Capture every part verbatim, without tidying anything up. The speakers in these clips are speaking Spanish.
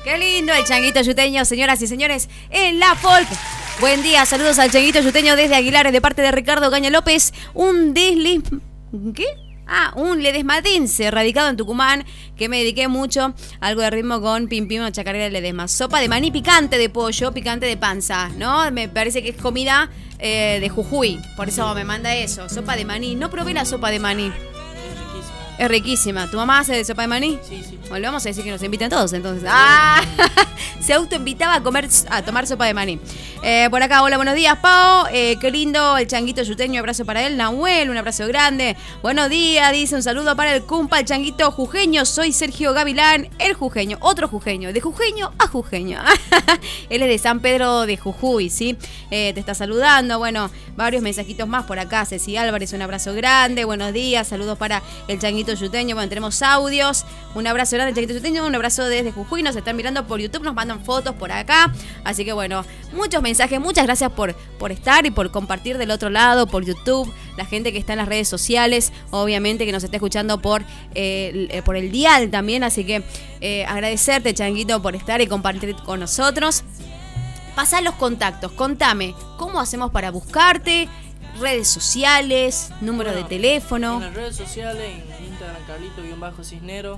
Qué lindo el changuito yuteño, señoras y señores, en la folk. Buen día, saludos al changuito yuteño desde Aguilares de parte de Ricardo Gaña López. Un desliz... ¿Qué? Ah, un ledesmatense radicado en Tucumán, que me dediqué mucho, algo de ritmo con pim pim o chacarera de ledesma. Sopa de maní picante de pollo, picante de panza, ¿no? Me parece que es comida eh, de Jujuy, por eso me manda eso, sopa de maní. No probé la sopa de maní. Es riquísima. ¿Tu mamá hace sopa de maní? Sí, sí. Bueno, le vamos a decir que nos inviten todos, entonces. ¡Ah! Se autoinvitaba a comer, a tomar sopa de maní. Eh, por acá, hola, buenos días, Pau. Eh, qué lindo el changuito yuteño, abrazo para él. Nahuel, un abrazo grande. Buenos días, dice, un saludo para el cumpa, el changuito jujeño. Soy Sergio Gavilán, el jujeño, otro jujeño, de jujeño a jujeño. Él es de San Pedro de Jujuy, ¿sí? Eh, te está saludando, bueno, varios mensajitos más por acá. Ceci Álvarez, un abrazo grande. Buenos días, saludos para el changuito yuteño. Bueno, tenemos audios. Un abrazo grande, changuito yuteño. Un abrazo desde Jujuy. Nos están mirando por YouTube, nos mandan fotos por acá. Así que bueno, muchos mensajes. Muchas gracias por, por estar y por compartir del otro lado, por YouTube. La gente que está en las redes sociales, obviamente que nos está escuchando por, eh, por el dial también. Así que eh, agradecerte, changuito, por estar y compartir con nosotros. Pasá los contactos. Contame, ¿cómo hacemos para buscarte? Redes sociales, número bueno, de teléfono. En las redes sociales, en Instagram, Carlitos-Cisnero.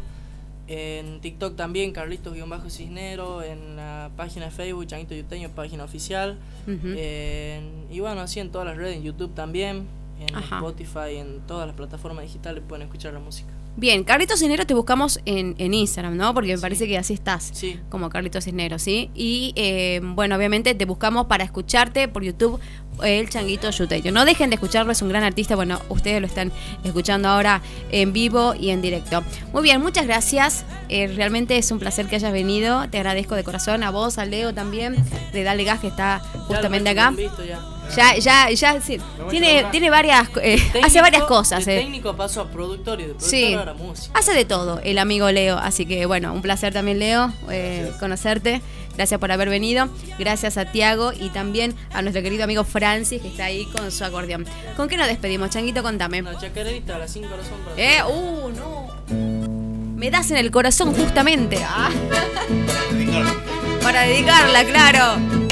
En TikTok también, Carlitos-Cisnero. En la página de Facebook, Changuito Yuteño, página oficial. Uh-huh. En, y bueno, así en todas las redes, en YouTube también. En Ajá. Spotify, en todas las plataformas digitales pueden escuchar la música. Bien, Carlitos Cisneros te buscamos en, en Instagram, ¿no? Porque me sí. parece que así estás, sí. como Carlitos Cisneros, ¿sí? Y eh, bueno, obviamente te buscamos para escucharte por YouTube, el changuito yuteño. No dejen de escucharlo, es un gran artista. Bueno, ustedes lo están escuchando ahora en vivo y en directo. Muy bien, muchas gracias. Eh, realmente es un placer que hayas venido. Te agradezco de corazón, a vos, a Leo también, de Dale Gas, que está justamente acá. Visto ya. Ya, ya, ya, sí. Tiene, tiene varias, eh, técnico, hace varias cosas. De eh. técnico pasó a productor y de productor sí. ahora música. Hace de todo el amigo Leo, así que bueno, un placer también, Leo, eh, conocerte. Gracias por haber venido. Gracias a Tiago y también a nuestro querido amigo Francis, que está ahí con su acordeón. ¿Con qué nos despedimos, Changuito? Contame. Una chacarerita a las sin corazón para Eh, uh, no. Me das en el corazón justamente. Ah. Para dedicarla, claro.